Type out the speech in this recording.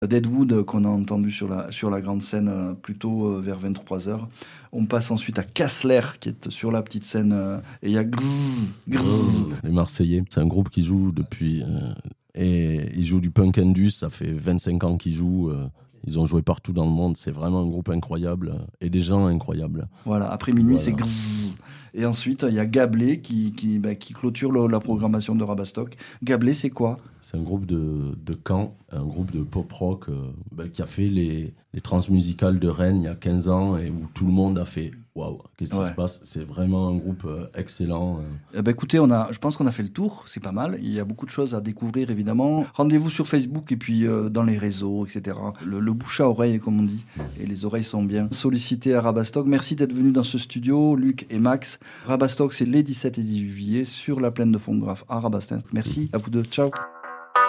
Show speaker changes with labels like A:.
A: Deadwood qu'on a entendu sur la grande scène plus tôt vers 23h. On passe ensuite à Kassler qui est sur la petite scène et il y a Grrz.
B: Les Marseillais, c'est un groupe qui joue depuis... et ils jouent du punk indus, ça fait 25 ans qu'ils jouent... Ils ont joué partout dans le monde, c'est vraiment un groupe incroyable et des gens incroyables.
A: Voilà, après minuit, c'est Grrz. Et ensuite, il y a Gablé qui clôture la programmation de Rabastock. Gablé, c'est quoi ?
B: C'est un groupe de Caen, un groupe de pop-rock qui a fait les transmusicales de Rennes il y a 15 ans et où tout le monde a fait « Waouh, qu'est-ce qui se passe ?» C'est vraiment un groupe excellent.
A: Écoutez, je pense qu'on a fait le tour, c'est pas mal. Il y a beaucoup de choses à découvrir, évidemment. Rendez-vous sur Facebook et puis dans les réseaux, etc. Le bouche à oreille, comme on dit. Et les oreilles sont bien sollicitées à Rabastock. Merci d'être venus dans ce studio, Luc et Max. Rabastock, c'est les 17 et 18 juillet sur la plaine de Fontgrave à Rabastens. Merci à vous deux. Ciao.